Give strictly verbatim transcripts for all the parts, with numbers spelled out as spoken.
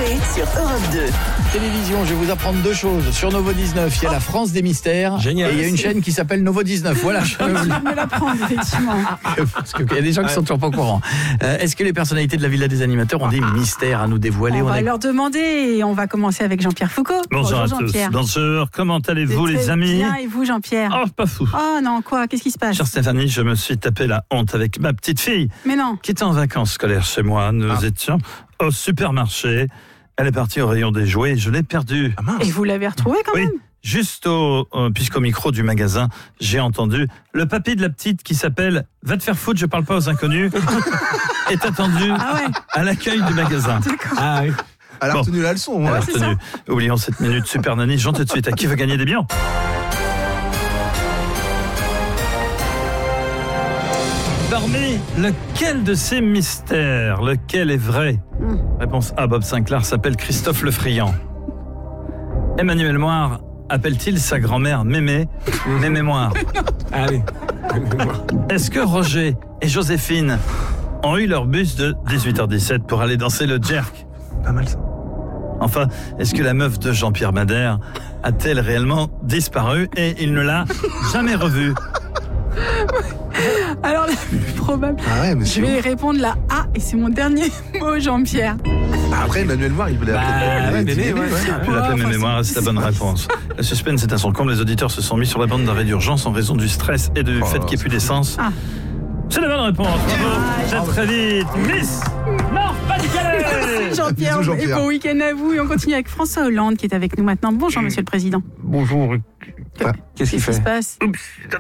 Coé sur Europe deux. Télévision, je vais vous apprendre deux choses. Sur Novo dix-neuf, il y a la France des mystères. Génial. Et il y a une chaîne qui s'appelle Novo dix-neuf. Voilà. Je vais me l'apprendre, effectivement. Parce qu'il y a des gens qui sont toujours pas au courant. Euh, est-ce que les personnalités de la Villa des Animateurs ont des mystères à nous dévoiler? On, on va est... leur demander et on va commencer avec Jean-Pierre Foucault. Bonjour, Bonjour à tous. Jean-Pierre. Bonjour, comment allez-vous les amis? Bien, et vous Jean-Pierre? Oh, pas fou. Oh non, quoi? Qu'est-ce qui se passe? Chère Stéphanie, je me suis tapé la honte avec ma petite fille. Mais non. Qui était en vacances scolaires chez moi. Nous ah. étions au supermarché. Elle est partie au rayon des jouets et je l'ai perdue. Ah, et vous l'avez retrouvée quand oui. même? Juste au, euh, puisqu'au micro du magasin, j'ai entendu le papy de la petite qui s'appelle « Va te faire foutre, je parle pas aux inconnus » est attendu ah ouais. à l'accueil du magasin. D'accord. Ah oui. Elle a bon. retenu la leçon. Elle ouais. a retenu. Oublions cette minute super nanny. Jean tout de suite. À qui veut gagner des biens? Parmi lequel de ces mystères, lequel est vrai? mmh. Réponse A, Bob Sinclair s'appelle Christophe Le Friand. Emmanuel Moire appelle-t-il sa grand-mère Mémé Mémémoire? Allez. Est-ce que Roger et Joséphine ont eu leur bus de dix-huit heures dix-sept pour aller danser le jerk? Pas mal ça. Enfin, est-ce que la meuf de Jean-Pierre Madère a-t-elle réellement disparu et il ne l'a jamais revue? Alors, la plus probable, ah ouais, je vais répondre la A et c'est mon dernier mot, Jean-Pierre. Après, Emmanuel Moire, il voulait bah, appeler Mémé. Ouais, il peut l'appeler Mémé Moire, c'est la bonne réponse. Le suspense est à son comble, les auditeurs se sont mis sur la bande d'arrêt d'urgence en raison du stress et du oh, fait qu'il n'y ait plus d'essence. Ah. C'est la bonne réponse, bravo. C'est ah, très vite. Miss Nord-Pas-de-Calais. Jean-Pierre, Bisous, Jean-Pierre, et bon week-end à vous. Et on continue avec François Hollande qui est avec nous maintenant. Bonjour, monsieur le président. Bonjour. Ah, qu'est-ce qu'il fait? Qu'est-ce qui se passe? Oups.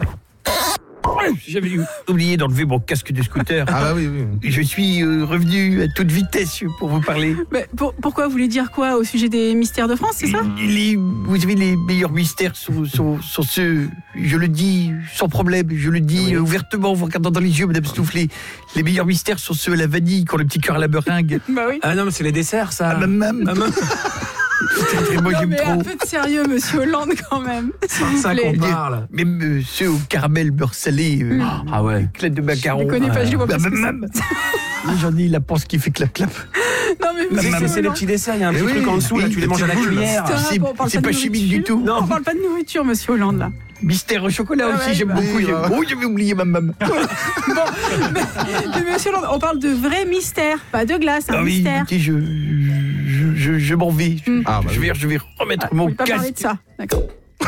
J'avais oublié d'enlever mon casque de scooter. Ah bah oui, oui. Je suis euh, revenu à toute vitesse pour vous parler. Mais pour, pourquoi vous voulez dire quoi au sujet des mystères de France, c'est ça? les, Vous savez, les meilleurs mystères sont, sont, sont ceux, je le dis sans problème, je le dis oui. ouvertement, vous regardant dans les yeux, madame Stoufflet. Les meilleurs mystères sont ceux à la vanille, qui ont le petit cœur à la meringue. Bah oui. Ah non, mais c'est les desserts, ça. Ah, maman. maman. Putain, moi, non mais trop. Un peu de sérieux, monsieur Hollande, quand même. C'est ça qu'on parle. Mais euh, ceux au caramel beurre salé, euh, mmh. ah ouais, éclate de macaron. Je ne connais pas, je les vois pas. Bah, même. J'en ai la panse qui fait clap clap. Non mais c'est, c'est, c'est les petits desserts, il y a un petit oui, truc en dessous, oui, là tu les manges à la cuillère. C'est, c'est pas chimique du tout. Non, on parle pas de nourriture, monsieur Hollande, là. Mystère au chocolat ah aussi, ouais, j'aime bah beaucoup. Oui, bah. Oh, j'avais oublié ma maman. Bon, mais, mais monsieur Hollande, on parle de vrais mystères, pas de glace, un ah mystère. Oui, je, je, je, je m'en vais. Je, ah, bah je, vais oui. je vais remettre ah, mon casque. Pas parler de ça, d'accord.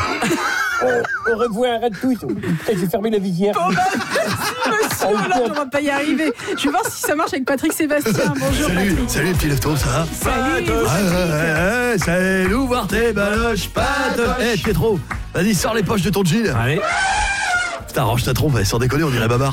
Au revoir à tous. Je vais fermer la visière. Bon, bah, monsieur Hollande, on va pas y arriver. Je vais voir si ça marche avec Patrick Sébastien. Bonjour salut, Patrick. salut petit lève-toi, ça va? Salut. Ouais, salut, voir tes baloches, pas de... Eh, hey, Pietro, vas-y, sors les poches de ton jean. Allez. Putain, range ta trompe, sans déconner, on dirait Babar.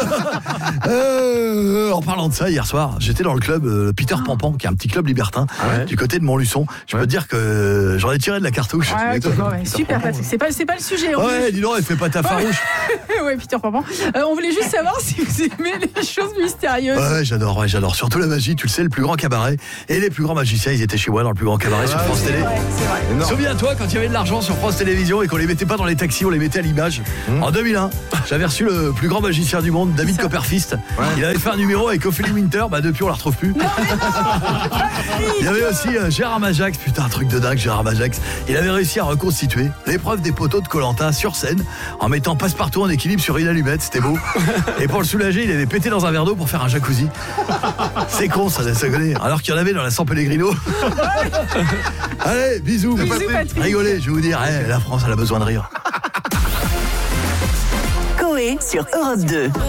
euh, en parlant de ça, hier soir, j'étais dans le club euh, Peter ah. Pampan, qui est un petit club libertin, ah ouais. du côté de Montluçon. Je ouais. peux te dire que j'en ai tiré de la cartouche. Ouais, okay, bon, ouais, super, Patrick. C'est pas, c'est pas le sujet. Ouais, dis donc, elle fait pas ta farouche. Ouais, Peter Pampan. Euh, on voulait juste savoir si vous aimez les choses mystérieuses. Ouais, j'adore, ouais, j'adore. Surtout la magie, tu le sais, le plus grand cabaret. Et les plus grands magiciens, ils étaient chez moi dans le plus grand cabaret ouais, sur France Télé. Vrai, c'est vrai. Souviens-toi, quand il y avait de l'argent sur France Télévisions et qu'on les mettait pas dans les taxis, on les mettait à l'image. Mmh. En deux mille un, j'avais reçu le plus grand magicien du monde, David Copperfist. Ouais. Il avait fait un numéro avec Ophélie Winter, bah depuis on la retrouve plus. Il y avait aussi euh, Gérard Majax, putain un truc de dingue Gérard Majax. Il avait réussi à reconstituer l'épreuve des poteaux de Koh-Lanta sur scène en mettant Passepartout en équilibre sur une allumette, c'était beau. Et pour le soulager, il avait pété dans un verre d'eau pour faire un jacuzzi. C'est con ça, ça connaît. Alors qu'il y en avait dans la San Pellegrino. Allez, bisous. Bisous Patrick. Rigolez, je vais vous dire, hey, la France elle a besoin de rire. Coé sur Europe deux.